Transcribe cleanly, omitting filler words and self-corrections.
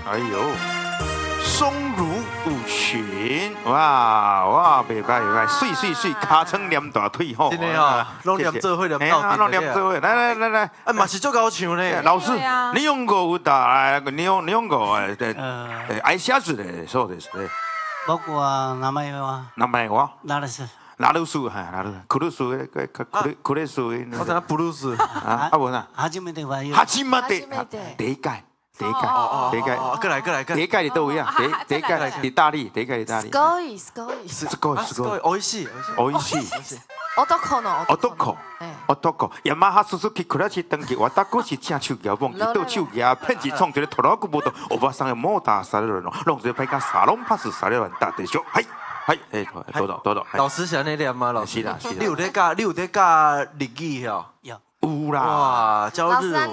哎呦，松如舞裙，哇，袂歹，水，骹床连大腿吼。 真的哦，拢连做伙连到底。 拢连做伙，来， 哎，嘛是足高唱呢。 老师，你用过舞蹈？你用过挨下子的，そうですね。 僕は名前はラルス。 ラルス、クルス、クレス。 我知影布鲁斯。 啊，無呐。 初めては初めて。第一屆。 過來。 第一屆你都一樣，第一屆意大利。 すごい。 すごい。 美味しい。 男。ヤマハスズキクラシ登記、私正手搖忘記到手搖，骗子創一個トラックボード、おばさん嘅モーターされるの，弄一排個沙龍 pass されるんだでしょ。はい。多少。 老師是安尼念嗎？老師。 是啦。 你有在教日語哦？ 有。 有啦。 哇，教日文。